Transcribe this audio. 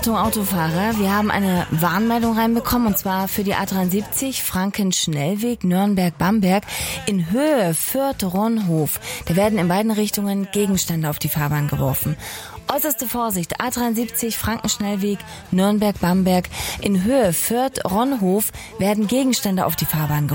Achtung Autofahrer, wir haben eine Warnmeldung reinbekommen und zwar für die A73 Frankenschnellweg Nürnberg-Bamberg in Höhe Fürth-Ronhof. Da werden in beiden Richtungen Gegenstände auf die Fahrbahn geworfen. Äußerste Vorsicht, A73 Frankenschnellweg Nürnberg-Bamberg in Höhe Fürth-Ronhof werden Gegenstände auf die Fahrbahn geworfen.